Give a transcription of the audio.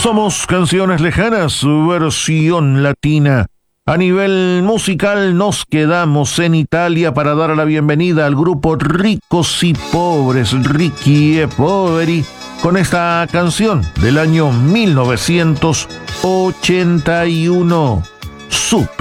Somos Canciones Lejanas, versión latina. A nivel musical nos quedamos en Italia para dar la bienvenida al grupo Ricos y Pobres, Ricchi e Poveri, con esta canción del año 1981, Super.